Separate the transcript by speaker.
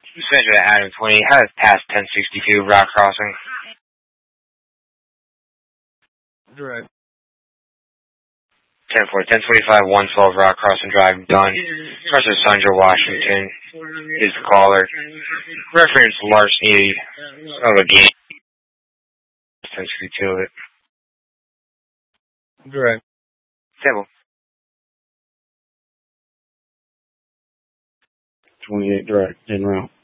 Speaker 1: Messenger at Adam 20, has past 1062 Rock Crossing.
Speaker 2: Direct.
Speaker 1: 10-4, 1025, 112 Rock Crossing Drive, done. Professor Sandra Washington is the caller. Reference larceny of a game. 1062 of it.
Speaker 2: Direct.
Speaker 1: Table.
Speaker 3: 28 direct, in route.